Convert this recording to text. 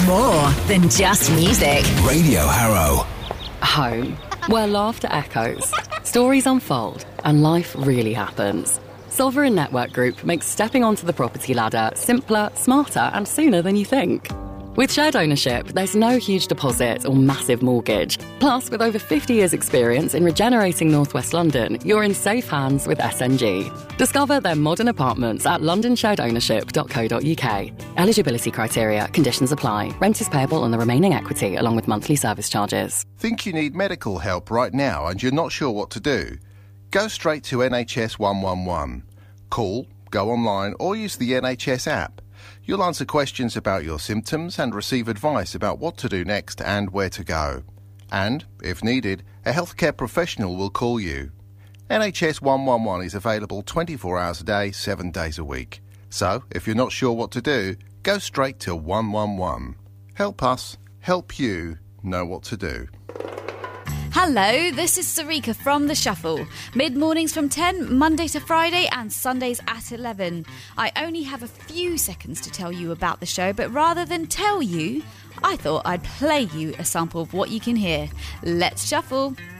More than just music. Radio Harrow. Home, where laughter echoes, stories unfold, and life really happens. Sovereign Network Group makes stepping onto the property ladder simpler, smarter, and sooner than you think. With shared ownership, there's no huge deposit or massive mortgage. Plus, with over 50 years' experience in regenerating North West London, you're in safe hands with SNG. Discover their modern apartments at londonsharedownership.co.uk. Eligibility criteria, conditions apply. Rent is payable on the remaining equity along with monthly service charges. Think you need medical help right now and you're not sure what to do? Go straight to NHS 111. Call, go online or use the NHS app. You'll answer questions about your symptoms and receive advice about what to do next and where to go. And, if needed, a healthcare professional will call you. NHS 111 is available 24 hours a day, 7 days a week. So, if you're not sure what to do, go straight to 111. Help us, help you know what to do. Hello, this is Sarika from The Shuffle. Mid-mornings from 10, Monday to Friday, and Sundays at 11. I only have a few seconds to tell you about the show, but rather than tell you, I thought I'd play you a sample of what you can hear. Let's shuffle.